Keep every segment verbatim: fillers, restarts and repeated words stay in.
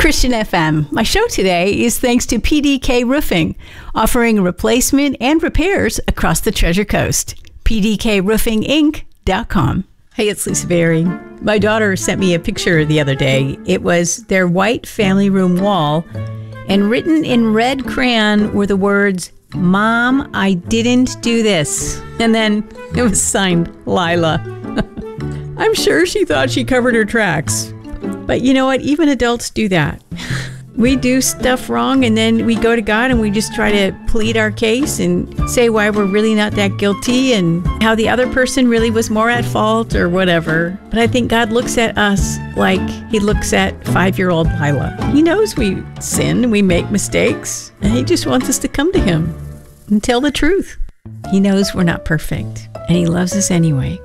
Christian F M. My show today is thanks to P D K Roofing, offering replacement and repairs across the Treasure Coast. P D K roofing inc dot com. Hey, it's Lisa Berry. My daughter sent me a picture the other day. It was their white family room wall, and written in red crayon were the words, "Mom, I didn't do this." And then it was signed Lila. I'm sure she thought she covered her tracks. But you know what? Even adults do that. We do stuff wrong, and then we go to God and we just try to plead our case and say why we're really not that guilty and how the other person really was more at fault or whatever. But I think God looks at us like he looks at five-year-old Lila. He knows we sin, we make mistakes, and he just wants us to come to him and tell the truth. He knows we're not perfect, and he loves us anyway.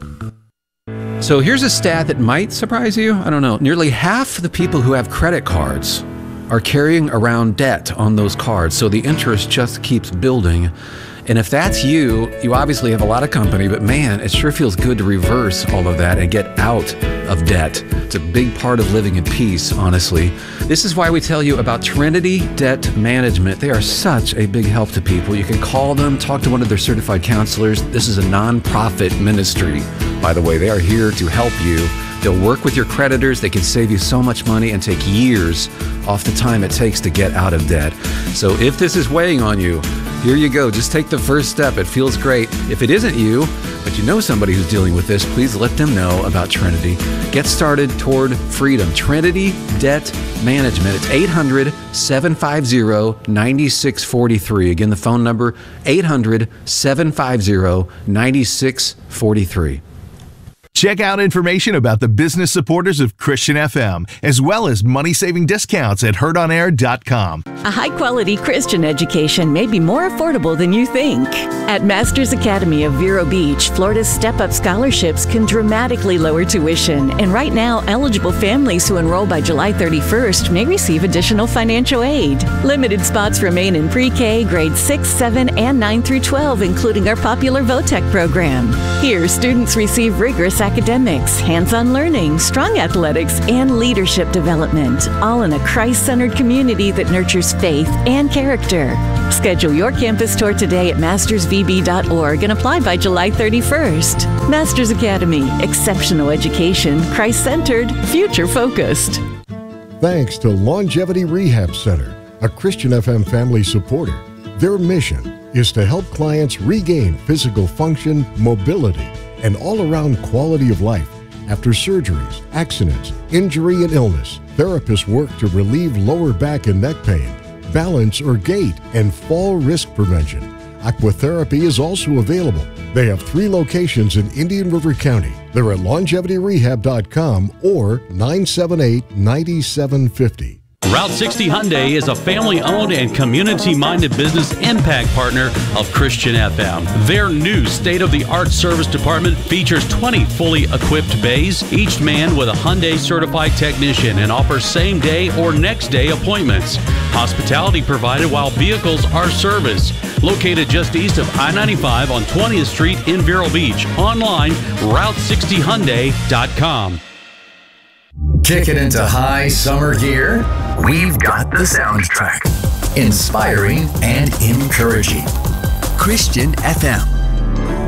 So here's a stat that might surprise you. I don't know. Nearly half the people who have credit cards are carrying around debt on those cards. So the interest just keeps building. And if that's you, you obviously have a lot of company, but man, it sure feels good to reverse all of that and get out of debt. It's a big part of living in peace, honestly. This is why we tell you about Trinity Debt Management. They are such a big help to people. You can call them, talk to one of their certified counselors. This is a nonprofit ministry, by the way. They are here to help you. They'll work with your creditors. They can save you so much money and take years off the time it takes to get out of debt. So if this is weighing on you, here you go. Just take the first step. It feels great. If it isn't you, but you know somebody who's dealing with this, please let them know about Trinity. Get started toward freedom. Trinity Debt Management. It's eight hundred, seven five zero, nine six four three. Again, the phone number, eight hundred, seven five zero, nine six four three. Check out information about the business supporters of Christian F M, as well as money-saving discounts at heard on air dot com. A high-quality Christian education may be more affordable than you think. At Masters Academy of Vero Beach, Florida's Step-Up Scholarships can dramatically lower tuition. And right now, eligible families who enroll by July thirty-first may receive additional financial aid. Limited spots remain in pre-K, grades six, seven, and nine through twelve, including our popular VOTEC program. Here, students receive rigorous academics, hands-on learning, strong athletics, and leadership development, all in a Christ-centered community that nurtures faith and character. Schedule your campus tour today at masters v b dot org and apply by July thirty-first. Masters Academy, exceptional education, Christ-centered, future-focused. Thanks to Longevity Rehab Center, a Christian F M family supporter. Their mission is to help clients regain physical function, mobility, and all-around quality of life after surgeries, accidents, injury, and illness. Therapists work to relieve lower back and neck pain, balance or gait, and fall risk prevention. Aquatherapy is also available. They have three locations in Indian River County. They're at longevity rehab dot com or nine seven eight, nine seven five zero. Route sixty Hyundai is a family-owned and community-minded business impact partner of Christian F M. Their new state-of-the-art service department features twenty fully equipped bays, each manned with a Hyundai-certified technician, and offers same-day or next-day appointments. Hospitality provided while vehicles are serviced. Located just east of I ninety-five on twentieth Street in Vero Beach. Online, route sixty hyundai dot com. Kicking into high summer gear? We've got the soundtrack. Inspiring and encouraging. Christian F M.